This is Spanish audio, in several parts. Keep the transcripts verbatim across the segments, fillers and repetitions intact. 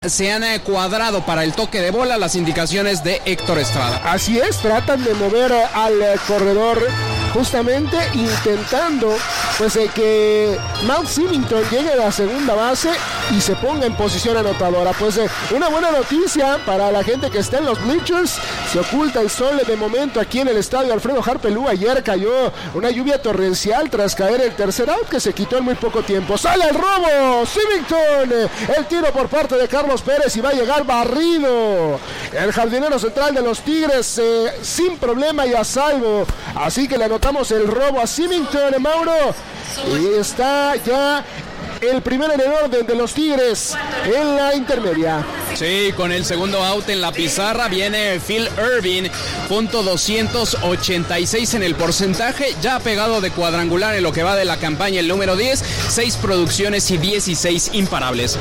se han cuadrado para el toque de bola las indicaciones de Héctor Estrada. Así es, tratan de mover al corredor justamente intentando pues eh, que Mount Symington llegue a la segunda base y se ponga en posición anotadora. Pues eh, una buena noticia para la gente que está en los bleachers. Se oculta el sol de momento aquí en el estadio Alfredo Harpelú. Ayer cayó una lluvia torrencial tras caer el tercer out que se quitó en muy poco tiempo. Sale el robo, Symington, el tiro por parte de Carlos Pérez y va a llegar barrido el jardinero central de los Tigres eh, sin problema y a salvo. Así que le anotamos el robo a Symington, Mauro, y está ya el primero en el orden de los Tigres en la intermedia. Sí, con el segundo out en la pizarra viene Phil Ervin, punto doscientos ochenta y seis en el porcentaje, ya pegado de cuadrangular en lo que va de la campaña el número diez, seis producciones y dieciséis imparables.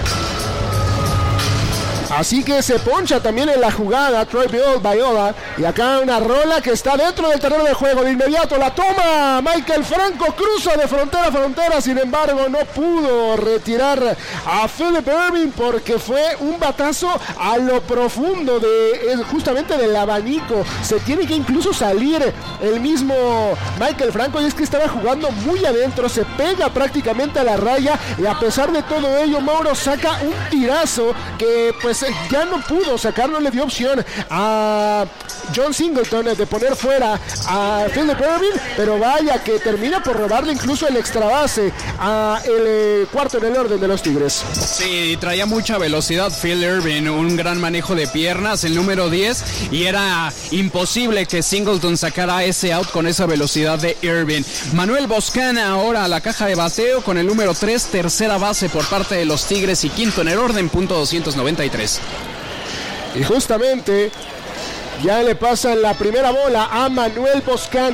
Así que se poncha también en la jugada Troy Viola. Y acá una rola que está dentro del terreno de juego. De inmediato la toma Michael Franco, cruza de frontera a frontera. Sin embargo, no pudo retirar a Philip Ervin porque fue un batazo a lo profundo de justamente del abanico. Se tiene que incluso salir el mismo Michael Franco. Y es que estaba jugando muy adentro. Se pega prácticamente a la raya. Y a pesar de todo ello, Mauro saca un tirazo que pues ya no pudo sacar, no le dio opción a John Singleton de poner fuera a Philip Ervin, pero vaya que termina por robarle incluso el extra base a el eh, cuarto en el orden de los Tigres. Sí, traía mucha velocidad Phil Ervin, un gran manejo de piernas, el número diez, y era imposible que Singleton sacara ese out con esa velocidad de Ervin. Manuel Boscana ahora a la caja de bateo con el número tres, tercera base por parte de los Tigres y quinto en el orden, punto doscientos noventa y tres. Y justamente ya le pasan la primera bola a Manuel Boscan.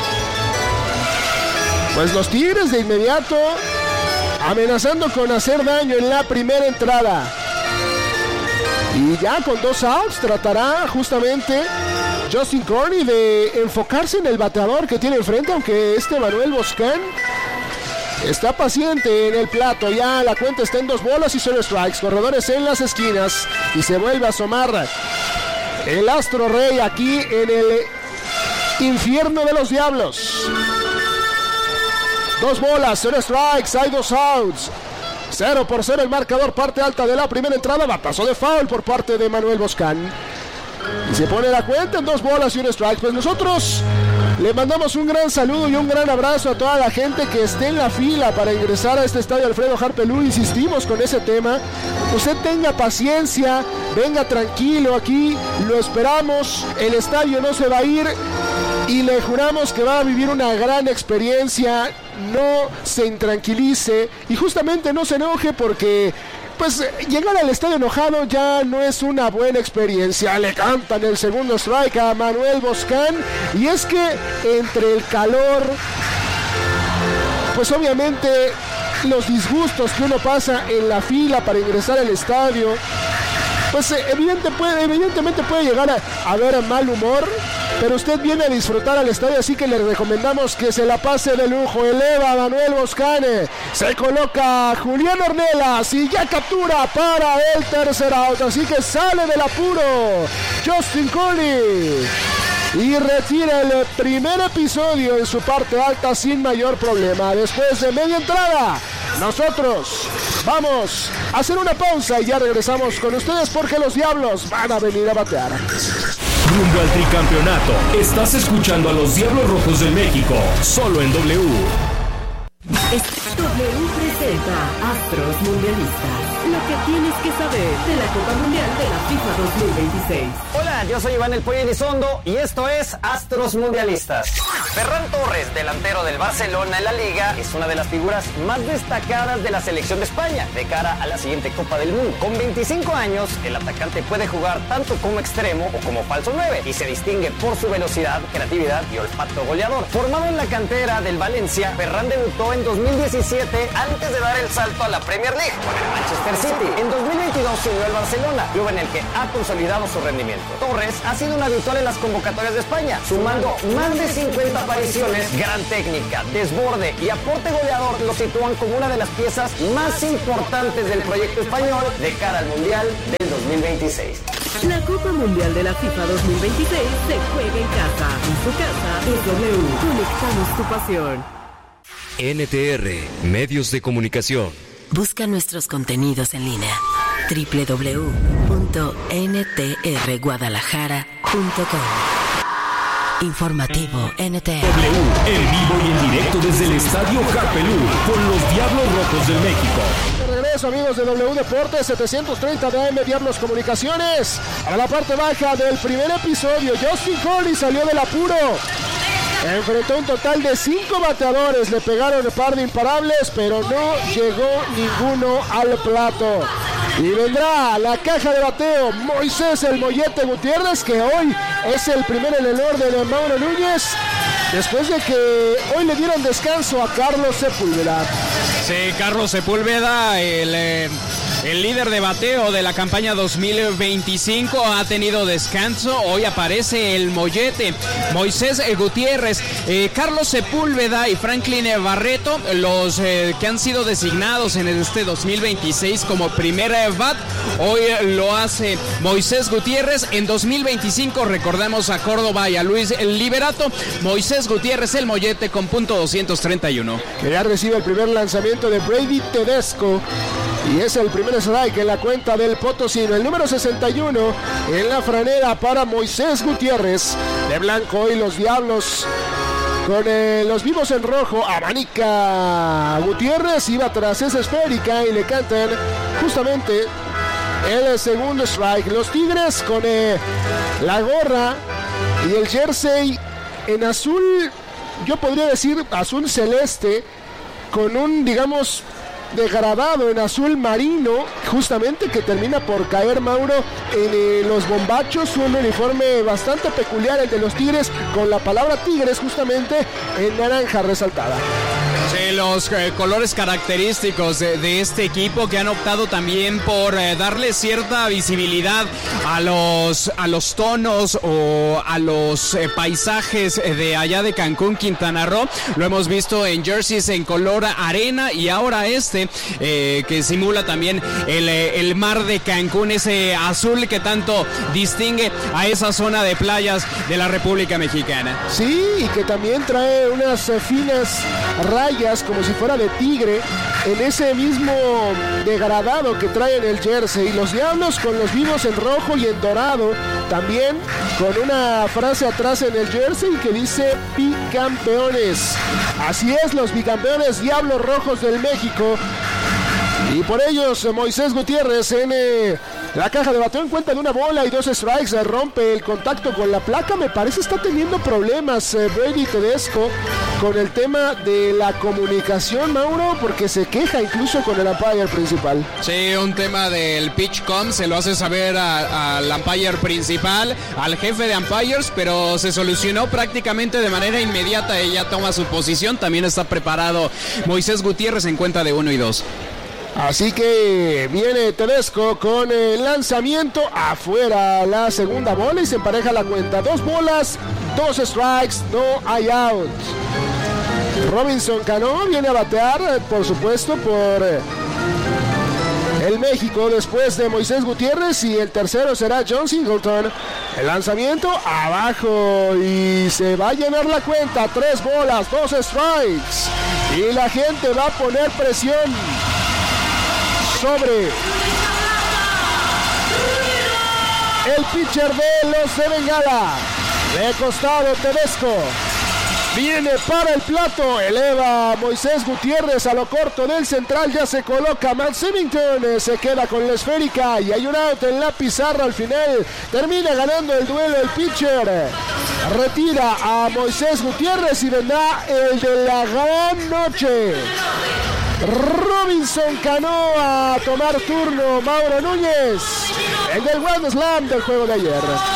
Pues los Tigres de inmediato amenazando con hacer daño en la primera entrada. Y ya con dos outs tratará justamente Justin Corney de enfocarse en el bateador que tiene enfrente, aunque este Manuel Boscan está paciente en el plato. Ya la cuenta está en dos bolas y solo strikes. Corredores en las esquinas. Y se vuelve a asomar el Astro Rey aquí en el infierno de los diablos. Dos bolas, cero strikes, hay dos outs. Cero por cero el marcador, parte alta de la primera entrada. Batazo de foul por parte de Manuel Boscan. Y se pone la cuenta en dos bolas y un strike. Pues nosotros le mandamos un gran saludo y un gran abrazo a toda la gente que esté en la fila para ingresar a este estadio Alfredo Harpelú. Insistimos con ese tema. Usted tenga paciencia, venga tranquilo, aquí lo esperamos. El estadio no se va a ir y le juramos que va a vivir una gran experiencia. No se intranquilice y justamente no se enoje porque pues llegar al estadio enojado ya no es una buena experiencia. Le cantan el segundo strike a Manuel Boscan. Y es que entre el calor, pues obviamente los disgustos que uno pasa en la fila para ingresar al estadio, pues evidente puede, evidentemente puede llegar a, a haber mal humor. Pero usted viene a disfrutar al estadio, así que le recomendamos que se la pase de lujo. Eleva a Manuel Boscane, se coloca Julián Ornelas y ya captura para el tercer out. Así que sale del apuro Justin Corney y retira el primer episodio en su parte alta sin mayor problema. Después de media entrada, nosotros vamos a hacer una pausa y ya regresamos con ustedes porque los Diablos van a venir a batear. Rumbo al tricampeonato. Estás escuchando a los Diablos Rojos de México, solo en W. W presenta Astros Mundialistas. Lo que tienes que saber de la Copa Mundial de la FIFA dos mil veintiséis. Hola, yo soy Iván El Pollo Elizondo y esto es Astros Mundialistas. Ferran Torres, delantero del Barcelona en la Liga, es una de las figuras más destacadas de la selección de España de cara a la siguiente Copa del Mundo. Con veinticinco años, el atacante puede jugar tanto como extremo o como falso nueve y se distingue por su velocidad, creatividad y olfato goleador. Formado en la cantera del Valencia, Ferran debutó en dos mil diecisiete antes de dar el salto a la Premier League con el Manchester City. En dos mil veintidós se unió al Barcelona, club en el que ha consolidado su rendimiento. Torres ha sido un habitual en las convocatorias de España, sumando más de cincuenta apariciones. Gran técnica, desborde y aporte goleador lo sitúan como una de las piezas más importantes del proyecto español de cara al Mundial del dos mil veintiséis. La Copa Mundial de la FIFA dos mil veintiséis se juega en casa. En su casa es W. Conectamos tu pasión. N T R, Medios de Comunicación. Busca nuestros contenidos en línea. doble u doble u doble u punto n t r guadalajara punto com. Informativo N T R. W, en vivo y en directo desde el Estadio Japelú, con los Diablos Rojos del México. De regreso, amigos de W Deportes, setecientos treinta de A M Diablos Comunicaciones. A la parte baja del primer episodio, Justin Foley salió del apuro. Enfrentó un total de cinco bateadores, le pegaron un par de imparables, pero no llegó ninguno al plato. Y vendrá la caja de bateo, Moisés el Mollete Gutiérrez, que hoy es el primero en el orden de Mauro Núñez, después de que hoy le dieron descanso a Carlos Sepúlveda. Sí, Carlos Sepúlveda, el... Eh... El líder de bateo de la campaña dos mil veinticinco ha tenido descanso. Hoy aparece el Mollete, Moisés Gutiérrez, eh, Carlos Sepúlveda y Franklin Barreto, los eh, que han sido designados en este dos mil veintiséis como primer bat. Hoy lo hace Moisés Gutiérrez. En dos mil veinticinco recordamos a Córdoba y a Luis Liberato. Moisés Gutiérrez, el Mollete, con punto doscientos treinta y uno. Que ya recibe el primer lanzamiento de Brady Tedesco. Y es el primer strike en la cuenta del potosino. El número sesenta y uno en la franera para Moisés Gutiérrez. De blanco hoy los Diablos con eh, los vivos en rojo. Amanica Gutiérrez iba tras esa esférica y le cantan justamente el segundo strike. Los Tigres con eh, la gorra y el jersey en azul, yo podría decir azul celeste, con un, digamos, degradado en azul marino, justamente, que termina por caer, Mauro, en eh, los bombachos. Un uniforme bastante peculiar el de los Tigres, con la palabra Tigres justamente en naranja resaltada. Sí, los eh, colores característicos de, de este equipo, que han optado también por eh, darle cierta visibilidad a los, a los tonos o a los eh, paisajes de allá de Cancún, Quintana Roo. Lo hemos visto en jerseys en color arena, y ahora este eh, que simula también el, eh, el mar de Cancún, ese azul que tanto distingue a esa zona de playas de la República Mexicana. Sí, y que también trae unas eh, finas rayas como si fuera de tigre en ese mismo degradado que trae en el jersey. Y los Diablos con los vivos en rojo y en dorado, también con una frase atrás en el jersey que dice bicampeones. Así es, los bicampeones Diablos Rojos del México. Y por ellos Moisés Gutiérrez en eh, la caja de bateo encuentra de una bola y dos strikes, rompe el contacto con la placa. Me parece está teniendo problemas eh, Brady Tedesco con el tema de la comunicación, Mauro, porque se queja incluso con el umpire principal. Sí, un tema del pitch-com, se lo hace saber al umpire principal, al jefe de umpires, pero se solucionó prácticamente de manera inmediata. Ella toma su posición, también está preparado Moisés Gutiérrez en cuenta de uno y dos. Así que viene Tedesco con el lanzamiento afuera, la segunda bola, y se empareja la cuenta. Dos bolas, dos strikes, no hay out. Robinson Cano viene a batear, por supuesto, por el México después de Moisés Gutiérrez, y el tercero será John Singleton. El lanzamiento abajo y se va a llenar la cuenta. Tres bolas, dos strikes, y la gente va a poner presión sobre el pitcher de los de Bengala. De costado Tedesco viene para el plato, eleva Moisés Gutiérrez a lo corto del central, ya se coloca Matt Symington, se queda con la esférica y hay un out en la pizarra. Al final termina ganando el duelo el pitcher, retira a Moisés Gutiérrez y vendrá el de la gran noche, Robinson Cano, a tomar turno. Mauro Núñez, el del Grand Slam del juego de ayer.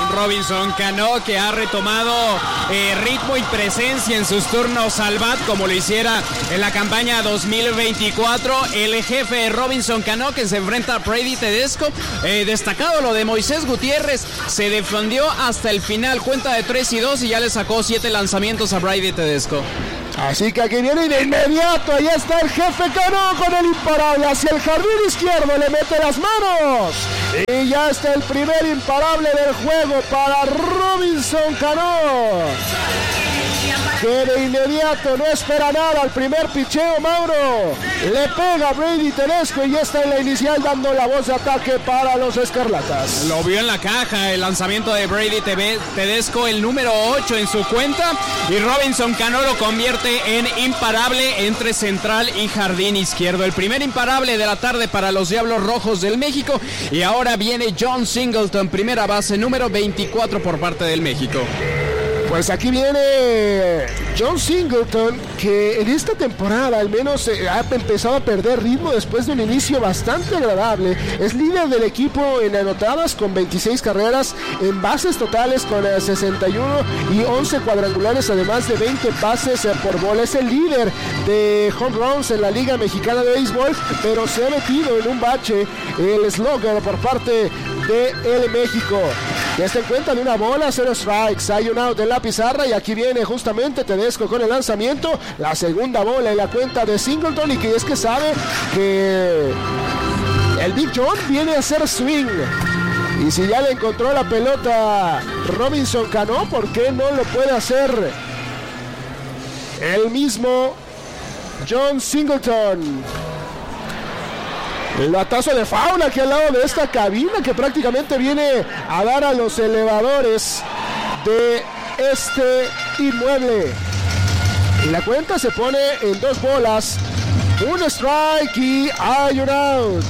Robinson Cano, que ha retomado eh, ritmo y presencia en sus turnos al bat, como lo hiciera en la campaña dos mil veinticuatro. El jefe Robinson Cano, que se enfrenta a Brady Tedesco. Eh, destacado lo de Moisés Gutiérrez, se defendió hasta el final, cuenta de tres y dos, y ya le sacó siete lanzamientos a Brady Tedesco. Así que aquí viene de inmediato, ahí está el jefe Cano con el imparable hacia el jardín izquierdo, le mete las manos y ya está el primer imparable del juego para Robinson Cano, que de inmediato no espera nada al primer picheo. Mauro le pega a Brady Tedesco y ya está en la inicial dando la voz de ataque para los Escarlatas. Lo vio en la caja el lanzamiento de Brady Tedesco, el número ocho en su cuenta, y Robinson Cano lo convierte en imparable entre central y jardín izquierdo. El primer imparable de la tarde para los Diablos Rojos del México, y ahora viene John Singleton, primera base, número veinticuatro por parte del México. Pues aquí viene John Singleton, que en esta temporada al menos eh, ha empezado a perder ritmo después de un inicio bastante agradable. Es líder del equipo en anotadas con veintiséis carreras, en bases totales con eh, sesenta y uno y once cuadrangulares, además de veinte bases eh, por bola. Es el líder de home runs en la Liga Mexicana de Béisbol, pero se ha metido en un bache el slugger por parte de el México. Ya está en cuenta de una bola, cero strikes, hay un out en la pizarra, y aquí viene justamente Tedesco con el lanzamiento, la segunda bola en la cuenta de Singleton, y que es que sabe que el Big John viene a hacer swing, y si ya le encontró la pelota Robinson Cano, ¿por qué no lo puede hacer el mismo John Singleton? El batazo de foul aquí al lado de esta cabina, que prácticamente viene a dar a los elevadores de este inmueble. Y la cuenta se pone en dos bolas, un strike y hay un out.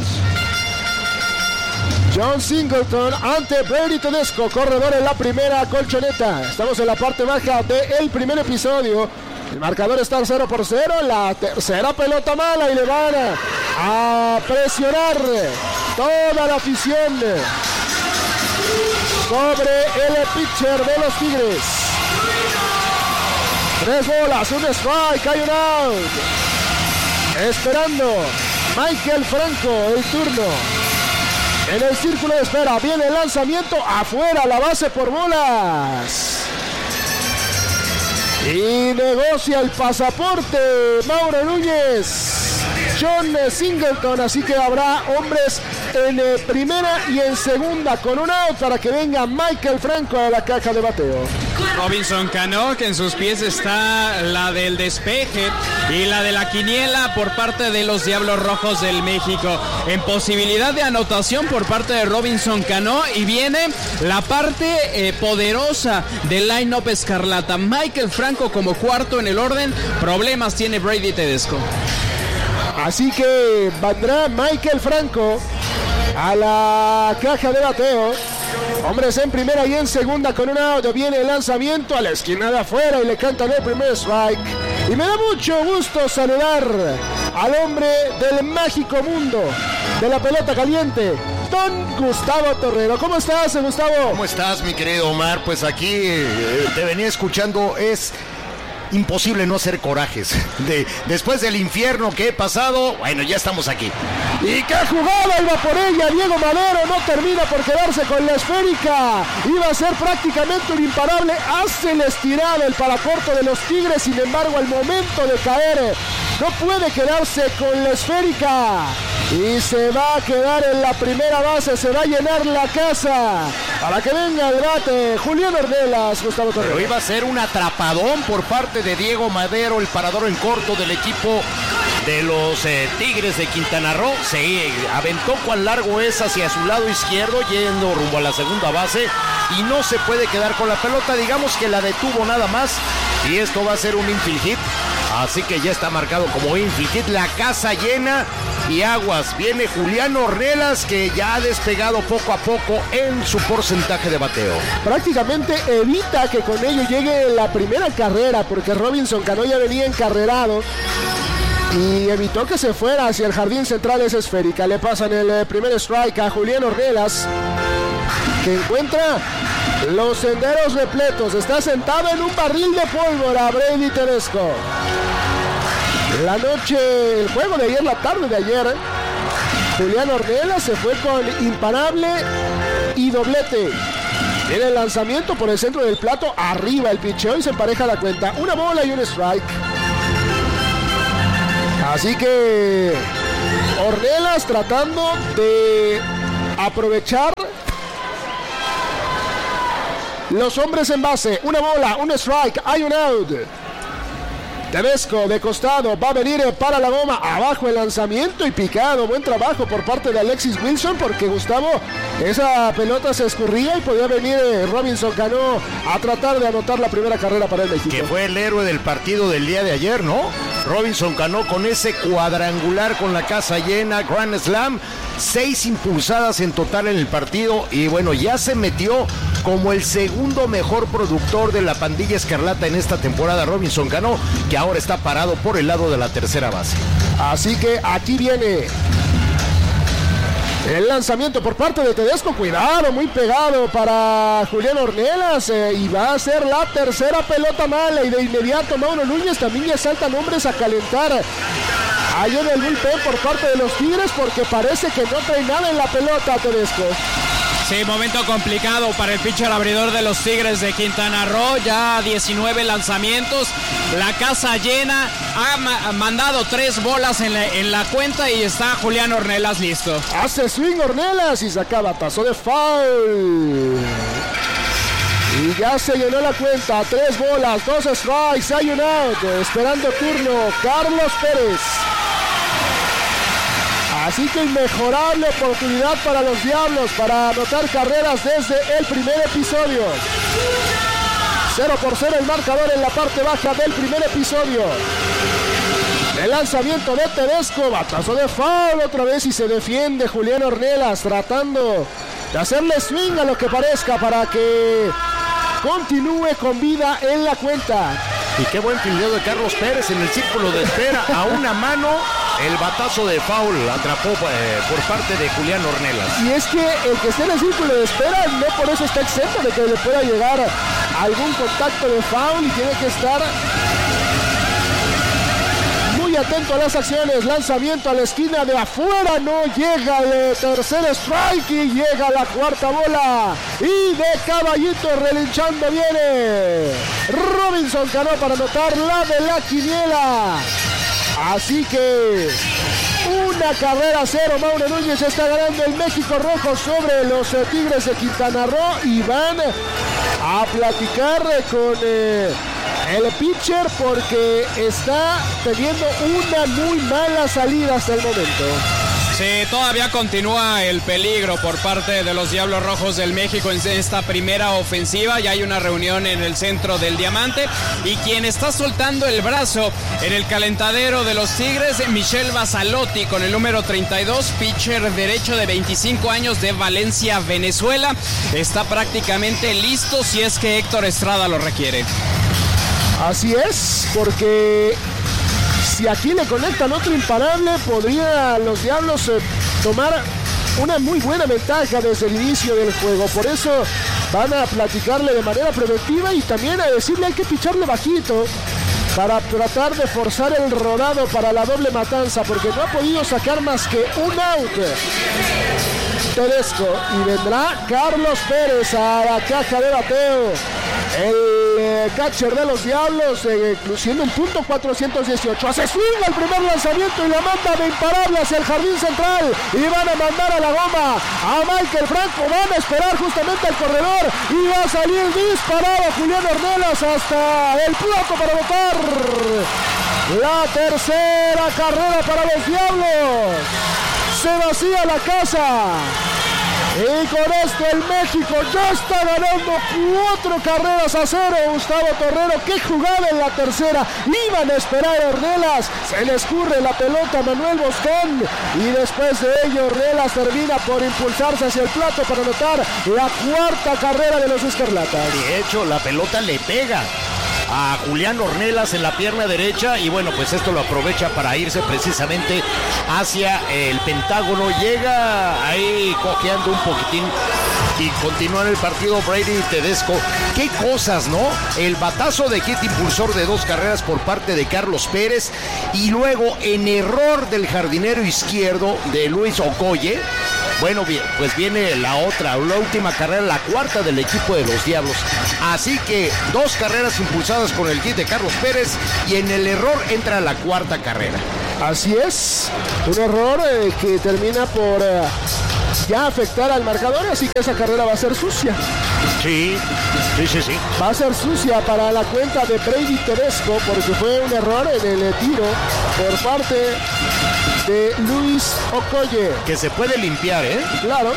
John Singleton ante Brady Tedesco, corredor en la primera colchoneta. Estamos en la parte baja del primer episodio. El marcador está cero por cero, la tercera pelota mala y le van a, a presionar toda la afición sobre el pitcher de los Tigres. Tres bolas, un strike, hay un out. Esperando Michael Franco el turno. En el círculo de espera viene el lanzamiento afuera, la base por bolas. Y negocia el pasaporte Mauro Núñez, John Singleton, así que habrá hombres en eh, primera y en segunda con un out para que venga Michael Franco a la caja de bateo. Robinson Cano, que en sus pies está la del despeje y la de la quiniela por parte de los Diablos Rojos del México. En posibilidad de anotación por parte de Robinson Cano, y viene la parte eh, poderosa del line-up escarlata. Michael Franco como cuarto en el orden. Problemas tiene Brady Tedesco. Así que vendrá Michael Franco a la caja de bateo. Hombres en primera y en segunda con un out. Viene el lanzamiento a la esquina de afuera y le cantan el primer strike. Y me da mucho gusto saludar al hombre del mágico mundo de la pelota caliente, don Gustavo Torrero. ¿Cómo estás, Gustavo? ¿Cómo estás, mi querido Omar? Pues aquí eh, te venía escuchando. Es imposible no hacer corajes. De, después del infierno que he pasado, bueno, ya estamos aquí. Y qué jugada iba por ella. Diego Madero no termina por quedarse con la esférica. Iba a ser prácticamente un imparable. Hace la estirada el paracorto de los Tigres. Sin embargo, al momento de caer, no puede quedarse con la esférica. Y se va a quedar en la primera base. Se va a llenar la casa para que venga el bate Julián Ornelas, Gustavo Torrero. Pero iba a ser un atrapadón por parte de Diego Madero, el parador en corto del equipo de los eh, Tigres de Quintana Roo. Se aventó cuán largo es hacia su lado izquierdo, yendo rumbo a la segunda base, y no se puede quedar con la pelota. Digamos que la detuvo nada más, y esto va a ser un infield hit. Así que ya está marcado como infield hit. La casa llena y aguas. Viene Julián Ornelas, que ya ha despegado poco a poco en su porcentaje de bateo. Prácticamente evita que con ello llegue la primera carrera, porque Robinson Cano ya venía encarrerado y evitó que se fuera hacia el jardín central esa esférica. Le pasan el primer strike a Julián Ornelas, que encuentra Los senderos repletos. Está sentado en un barril de pólvora Brady Tedesco. La noche, el juego de ayer, la tarde de ayer, Julián Ornelas se fue con imparable y doblete. Viene el lanzamiento por el centro del plato, arriba el picheo y se empareja la cuenta. Una bola y un strike. Así que Ornelas tratando de aprovechar los hombres en base. Una bola, un strike, hay un out. Tedesco de costado, va a venir para la goma, abajo el lanzamiento y picado. Buen trabajo por parte de Alexis Wilson, porque Gustavo, esa pelota se escurría y podía venir Robinson Cano a tratar de anotar la primera carrera para el México. Que fue el héroe del partido del día de ayer, ¿no? Robinson Cano con ese cuadrangular con la casa llena, Grand Slam, seis impulsadas en total en el partido y bueno, ya se metió como el segundo mejor productor de la pandilla escarlata en esta temporada, Robinson Cano, que ahora está parado por el lado de la tercera base. Así que aquí viene el lanzamiento por parte de Tedesco, cuidado, muy pegado para Julián Ornelas, eh, y va a ser la tercera pelota mala y de inmediato Mauro Núñez también ya saltan hombres a calentar ahí en el bullpen por parte de los Tigres, porque parece que no trae nada en la pelota Tedesco. Sí, momento complicado para el pitcher abridor de los Tigres de Quintana Roo, ya diecinueve lanzamientos, la casa llena, ha ma- mandado tres bolas en la, en la cuenta y está Julián Ornelas listo. Hace swing Ornelas y saca batazo de foul. Y ya se llenó la cuenta, tres bolas, dos strikes, hay un out, esperando turno Carlos Pérez. Así que inmejorable oportunidad para los Diablos para anotar carreras desde el primer episodio. cero por cero el marcador en la parte baja del primer episodio. El lanzamiento de Tedesco, batazo de foul otra vez y se defiende Julián Ornelas tratando de hacerle swing a lo que parezca para que continúe con vida en la cuenta. Y qué buen fildeo de Carlos Pérez en el círculo de espera, a una mano. El batazo de foul atrapó eh, por parte de Julián Ornelas. Y es que el que esté en el círculo de espera no por eso está exento de que le pueda llegar algún contacto de foul y tiene que estar muy atento a las acciones. Lanzamiento a la esquina de afuera, no llega el tercer strike y llega la cuarta bola. Y de caballito relinchando viene Robinson Cano para anotar la de la quiniela. Así que una carrera cero, Mauro Núñez está ganando el México Rojo sobre los eh, Tigres de Quintana Roo y van a platicar con eh, el pitcher porque está teniendo una muy mala salida hasta el momento. Sí, todavía continúa el peligro por parte de los Diablos Rojos del México en esta primera ofensiva. Ya hay una reunión en el centro del Diamante y quien está soltando el brazo en el calentadero de los Tigres, Michel Basalotti con el número treinta y dos, pitcher derecho de veinticinco años de Valencia, Venezuela. Está prácticamente listo si es que Héctor Estrada lo requiere. Así es, porque si aquí le conectan otro imparable, podría los Diablos eh, tomar una muy buena ventaja desde el inicio del juego. Por eso van a platicarle de manera preventiva y también a decirle hay que picharle bajito para tratar de forzar el rodado para la doble matanza, porque no ha podido sacar más que un out Tedesco. Y vendrá Carlos Pérez a la caja de bateo. El eh, catcher de los Diablos, eh, luciendo un punto cuatrocientos dieciocho. Hace swing al primer lanzamiento y la manda de imparable hacia el jardín central. Y van a mandar a la goma a Michael Franco. Van a esperar justamente al corredor. Y va a salir disparado Julián Ornelas hasta el plato para botar la tercera carrera para los Diablos. Se vacía la casa. Y con esto el México ya está ganando cuatro carreras a cero. Gustavo Torrero, qué jugada en la tercera. Iban a esperar a Ornelas. Se le escurre la pelota a Manuel Boscán. Y después de ello Ornelas termina por impulsarse hacia el plato para anotar la cuarta carrera de los Escarlatas. De hecho, la pelota le pega a Julián Ornelas en la pierna derecha y bueno, pues esto lo aprovecha para irse precisamente hacia el Pentágono. Llega ahí cojeando un poquitín y continúa en el partido Brady y Tedesco. Qué cosas, ¿no? El batazo de hit impulsor de dos carreras por parte de Carlos Pérez y luego en error del jardinero izquierdo de Luis Okoye. Bueno, bien, pues viene la otra, la última carrera, la cuarta del equipo de los Diablos. Así que dos carreras impulsadas con el hit de Carlos Pérez y en el error entra la cuarta carrera. Así es, un error eh, que termina por eh, ya afectar al marcador, así que esa carrera va a ser sucia. Sí, sí, sí, sí. Va a ser sucia para la cuenta de Brady Tedesco porque fue un error en el tiro por parte de Luis Okoye. Que se puede limpiar, ¿eh? Claro.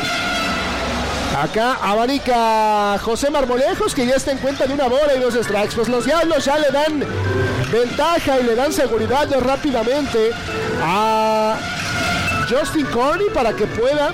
Acá abanica José Marmolejos, que ya está en cuenta de una bola y dos strikes. Pues los Diablos ya le dan ventaja y le dan seguridad rápidamente a Justin Corney para que pueda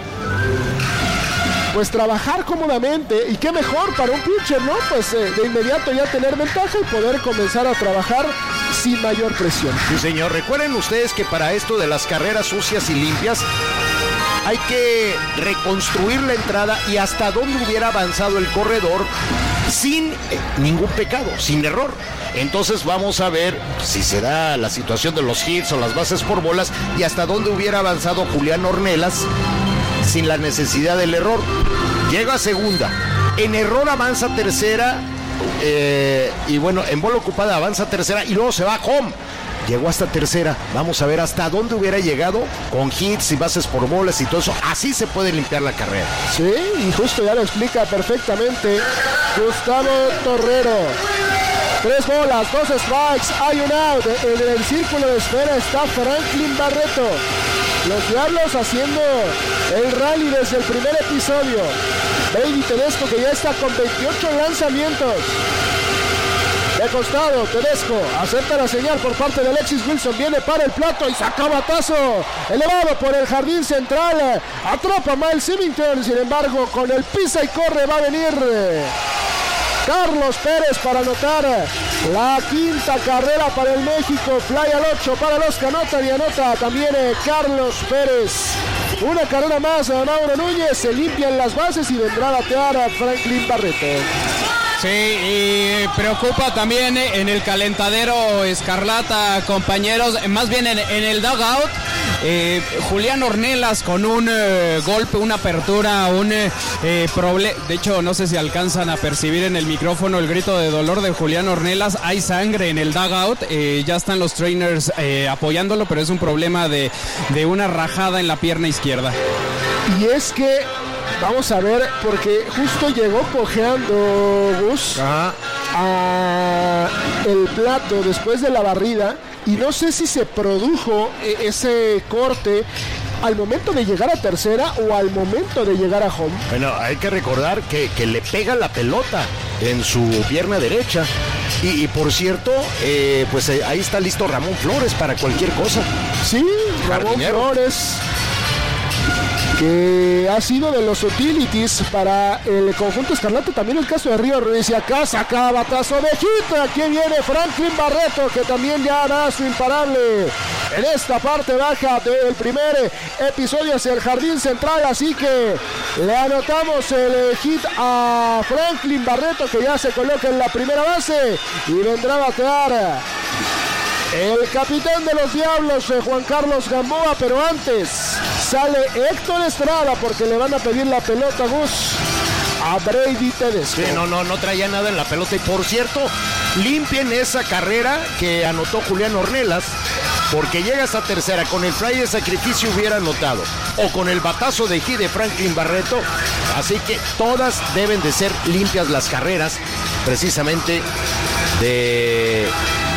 pues trabajar cómodamente. Y qué mejor para un pitcher, ¿no? Pues eh, de inmediato ya tener ventaja y poder comenzar a trabajar sin mayor presión. Sí, señor. Recuerden ustedes que para esto de las carreras sucias y limpias hay que reconstruir la entrada y hasta dónde hubiera avanzado el corredor sin eh, ningún pecado, sin error. Entonces vamos a ver si se da la situación de los hits o las bases por bolas y hasta dónde hubiera avanzado Julián Ornelas sin la necesidad del error. Llega a segunda, en error avanza tercera eh, y bueno, en bola ocupada avanza tercera y luego se va a home. Llegó hasta tercera, vamos a ver hasta dónde hubiera llegado con hits y bases por bolas y todo eso. Así se puede limpiar la carrera. Sí, y justo ya lo explica perfectamente Gustavo Torrero. Tres bolas, dos strikes, hay un out. En el círculo de espera está Franklin Barreto. Los Diablos haciendo el rally desde el primer episodio. Brady Tedesco, que ya está con veintiocho lanzamientos. De costado, Tedesco acepta la señal por parte de Alexis Wilson, viene para el plato y saca batazo elevado por el jardín central, atrapa a Miles Symington, sin embargo con el pisa y corre va a venir Carlos Pérez para anotar la quinta carrera para el México, fly al ocho para los que anotan y anota también Carlos Pérez. Una carrera más a Mauro Núñez, se limpian las bases y vendrá a batear a Franklin Barreto. Sí, y preocupa también en el calentadero Escarlata, compañeros, más bien en, en el dugout. Eh, Julián Ornelas con un eh, golpe, una apertura, un eh, problema. De hecho, no sé si alcanzan a percibir en el micrófono el grito de dolor de Julián Ornelas. Hay sangre en el dugout. Eh, ya están los trainers eh, apoyándolo, pero es un problema de, de una rajada en la pierna izquierda. Y es que vamos a ver, porque justo llegó cojeando Gus Ajá. a el plato después de la barrida y no sé si se produjo ese corte al momento de llegar a tercera o al momento de llegar a home. Bueno, hay que recordar que, que le pega la pelota en su pierna derecha. Y, y por cierto, eh, pues eh, ahí está listo Ramón Flores para cualquier cosa. Sí, Ramón Jardinero. Flores, que ha sido de los utilities para el conjunto Escarlata. También el caso de Río Ruiz, y acá saca batazo de hit. Aquí viene Franklin Barreto, que también ya hará su imparable en esta parte baja del primer episodio hacia el jardín central, así que le anotamos el hit a Franklin Barreto, que ya se coloca en la primera base y vendrá a batear el capitán de los Diablos, Juan Carlos Gamboa, pero antes sale Héctor Estrada porque le van a pedir la pelota, Gus, a Brady Tedesco. Sí, no, no, no traía nada en la pelota. Y por cierto, limpien esa carrera que anotó Julián Ornelas, porque llega hasta tercera. Con el fly de sacrificio hubiera anotado, o con el batazo de hit de Franklin Barreto. Así que todas deben de ser limpias las carreras, precisamente de...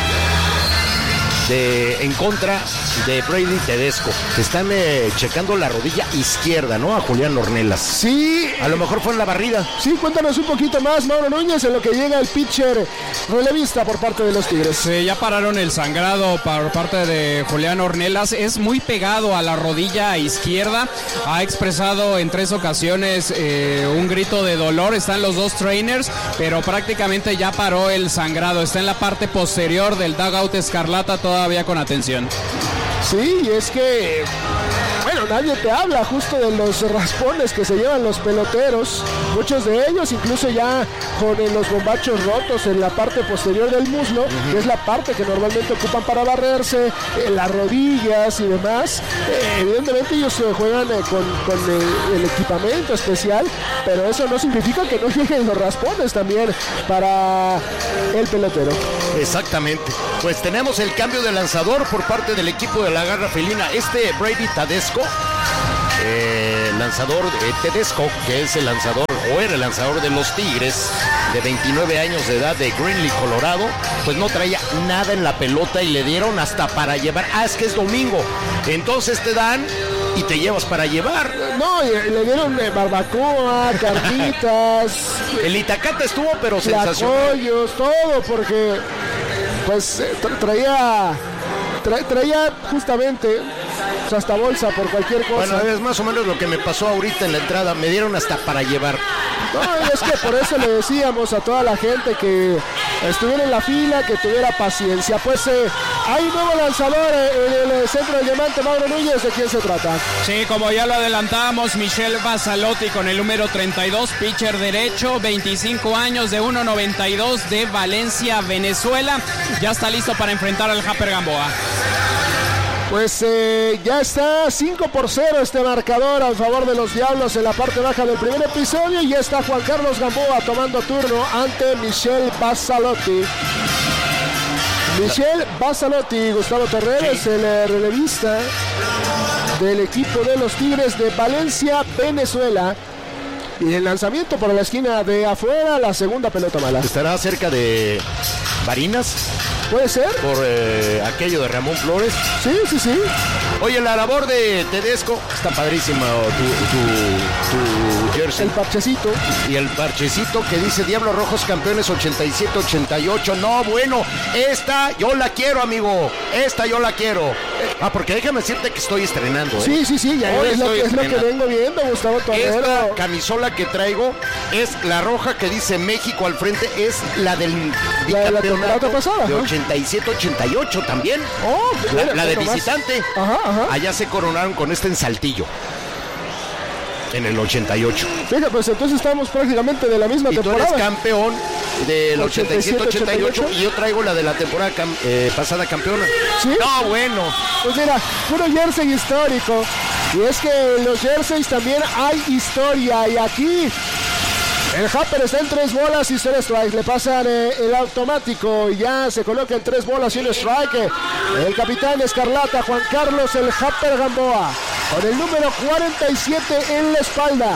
De, en contra de Brady Tedesco. Están eh, checando la rodilla izquierda, ¿no? A Julián Ornelas. Sí. A lo mejor fue en la barrida. Sí, cuéntanos un poquito más, Mauro Núñez, en lo que llega el pitcher relevista por parte de los Tigres. Sí, ya pararon el sangrado por parte de Julián Ornelas. Es muy pegado a la rodilla izquierda. Ha expresado en tres ocasiones eh, un grito de dolor. Están los dos trainers, pero prácticamente ya paró el sangrado. Está en la parte posterior del dugout Escarlata, todavía con atención. Sí, y es que, bueno, bueno, nadie te habla justo de los raspones que se llevan los peloteros, muchos de ellos incluso ya con eh, los bombachos rotos en la parte posterior del muslo, uh-huh. que es la parte que normalmente ocupan para barrerse, eh, las rodillas y demás. Eh, evidentemente ellos eh, juegan eh, con, con eh, el equipamiento especial, pero eso no significa que no lleguen los raspones también para el pelotero. Exactamente. Pues tenemos el cambio de lanzador por parte del equipo de la garra felina. Este Brady Tedesco, eh, lanzador eh, Tedesco, que es el lanzador o era el lanzador de los Tigres, de veintinueve años de edad, de Greenlee, Colorado, pues no traía nada en la pelota y le dieron hasta para llevar. Ah, es que es domingo, entonces te dan y te llevas para llevar. No, le dieron eh, barbacoa, carnitas. El Itacate estuvo, pero sensacional. Todo, porque pues tra- traía tra- traía justamente hasta bolsa por cualquier cosa. Bueno, es más o menos lo que me pasó ahorita en la entrada, me dieron hasta para llevar. No, es que por eso le decíamos a toda la gente que estuviera en la fila, que tuviera paciencia. Pues eh, hay un nuevo lanzador eh, en el centro del diamante, Mauro Núñez. ¿De quién se trata? Sí, como ya lo adelantábamos, Michel Basalotti con el número treinta y dos, pitcher derecho, veinticinco años, de uno noventa y dos, de Valencia, Venezuela. Ya está listo para enfrentar al Japper Gamboa. Pues eh, ya está cinco por cero este marcador a favor de los Diablos en la parte baja del primer episodio, y ya está Juan Carlos Gamboa tomando turno ante Michel Basalotti. Michel Basalotti, Gustavo Torreros, sí. el eh, relevista del equipo de los Tigres de Valencia, Venezuela. Y el lanzamiento por la esquina de afuera, la segunda pelota mala. ¿Estará cerca de Barinas? ¿Puede ser? Por eh, aquello de Ramón Flores. Sí, sí, sí. Oye, la labor de Tedesco está padrísima, tu, tu, tu jersey. El parchecito. Y el parchecito que dice Diablos Rojos campeones ochenta y siete ochenta y ocho. No, bueno, esta yo la quiero, amigo. Esta yo la quiero. Ah, porque déjame decirte que estoy estrenando, ¿eh? Sí, sí, sí, ya es lo, que, es lo que vengo viendo, Gustavo Torrero. Esta camisola que traigo es la roja que dice México al frente, es la del la de la temporada pasada, de ochenta y siete ochenta y ocho también. Oh, la, mira, la de más. visitante. Ajá, ajá. Allá se coronaron con este en Saltillo. En el ochenta y ocho. Fíjate, pues entonces estamos prácticamente de la misma y temporada. Tú eres campeón del ochenta y siete ochenta y ocho y yo traigo la de la temporada cam- eh, pasada campeona. ¿Sí? No, bueno. Pues mira, puro jersey histórico. Y es que en los jerseys también hay historia. Y aquí el Japper está en tres bolas y cero strikes. Le pasan eh, el automático y ya se coloca en tres bolas y un strike. El capitán escarlata, Juan Carlos el Japper Gamboa, con el número cuarenta y siete en la espalda.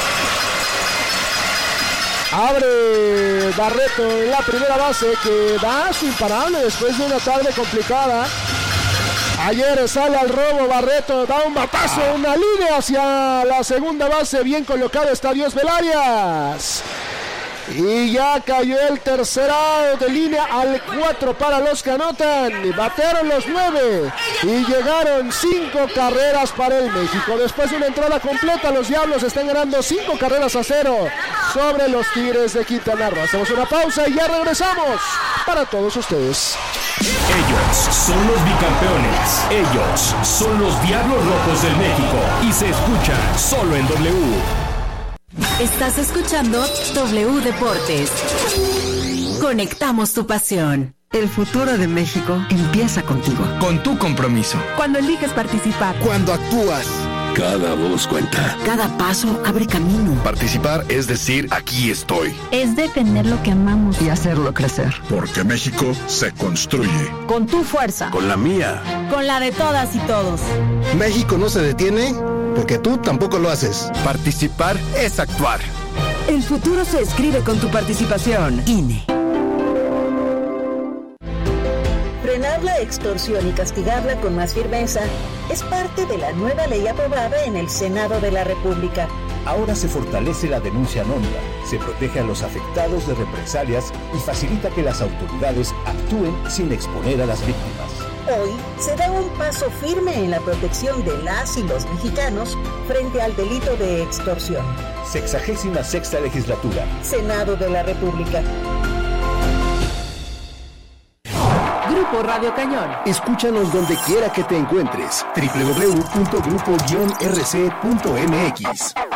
Abre Barreto en la primera base, que va a su imparable después de una tarde complicada. Ayer sale al robo Barreto, da un batazo, una línea hacia la segunda base, bien colocado está Dios Velarias. Y ya cayó el tercer out de línea al cuatro para los que anotan. Batearon los nueve y llegaron cinco carreras para el México. Después de una entrada completa, los Diablos están ganando cinco carreras a cero sobre los Tigres de Quintana Roo. Hacemos una pausa y ya regresamos para todos ustedes. Ellos son los bicampeones. Ellos son los Diablos Rojos del México. Y se escuchan solo en W. Estás escuchando W Deportes. Conectamos tu pasión. El futuro de México empieza contigo. Con tu compromiso. Cuando eliges participar. Cuando actúas. Cada voz cuenta. Cada paso abre camino. Participar es decir, aquí estoy. Es defender lo que amamos. Y hacerlo crecer. Porque México se construye. Con tu fuerza. Con la mía. Con la de todas y todos. México no se detiene porque tú tampoco lo haces. Participar es actuar. El futuro se escribe con tu participación. I N E. Frenar la extorsión y castigarla con más firmeza es parte de la nueva ley aprobada en el Senado de la República. Ahora se fortalece la denuncia anónima, se protege a los afectados de represalias y facilita que las autoridades actúen sin exponer a las víctimas. Hoy se da un paso firme en la protección de las y los mexicanos frente al delito de extorsión. Sexagésima sexta legislatura. Senado de la República. Grupo Radio Cañón. Escúchanos donde quiera que te encuentres. doble u doble u doble u punto grupo guion r c punto m x.